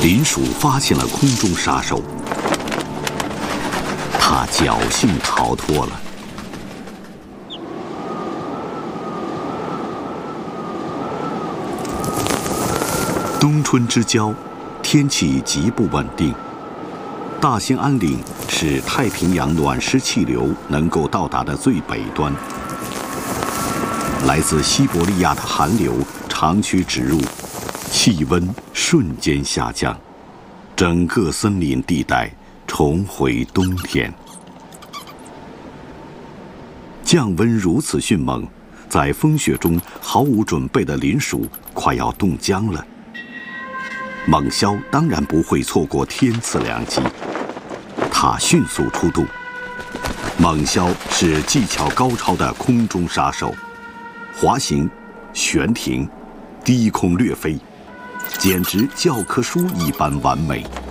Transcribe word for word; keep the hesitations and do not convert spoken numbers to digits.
林鼠发现了空中杀手，他侥幸逃脱了。冬春之交，天气极不稳定。大兴安岭是太平洋暖湿气流能够到达的最北端。来自西伯利亚的寒流长驱直入，气温瞬间下降，整个森林地带重回冬天。降温如此迅猛，在风雪中毫无准备的林鼠快要冻僵了。猛枭当然不会错过天赐良机，他迅速出动。猛枭是技巧高超的空中杀手，滑行、悬停、低空掠飞，简直教科书一般完美。